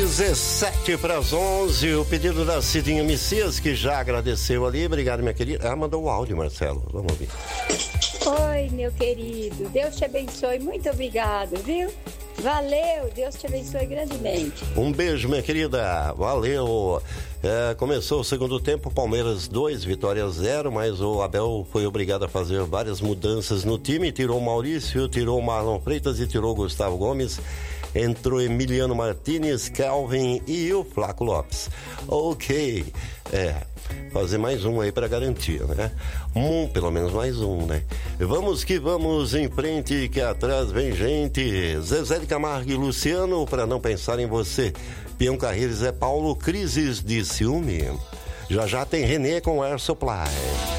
17 para as 11, o pedido da Cidinha Messias, que já agradeceu ali. Obrigado, minha querida. Ela mandou o áudio, Marcelo. Vamos ouvir. Oi, meu querido. Deus te abençoe. Muito obrigado, viu? Valeu. Deus te abençoe grandemente. Um beijo, minha querida. Valeu. Começou o segundo tempo, Palmeiras 2, Vitória 0, mas o Abel foi obrigado a fazer várias mudanças no time. Tirou o Maurício, tirou o Marlon Freitas e tirou o Gustavo Gomes. Entrou Emiliano Martinez, Kelvin e o Flaco Lopes. Ok, fazer mais um aí pra garantia, né? Pelo menos mais um, né? Vamos que vamos em frente, que atrás vem gente. Zezé de Camargo e Luciano, pra não pensar em você. Peão Carreiro, Zé Paulo, crises de ciúme. Já tem Renê com Air Supply.